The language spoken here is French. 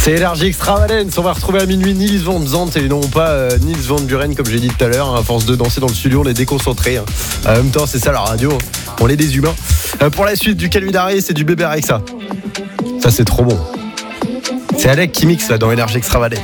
C'est Énergie Extravagance. On va retrouver à minuit Nils Van Zandt et non pas Nils Van Buren comme j'ai dit tout à l'heure. À force de danser dans le studio, on est déconcentré. En même temps, c'est ça la radio. On est des humains. Pour la suite du Calvin Harris, c'est du Bébé Rexha. Ça, c'est trop bon. C'est Alec qui mixe là dans Énergie Extravagance.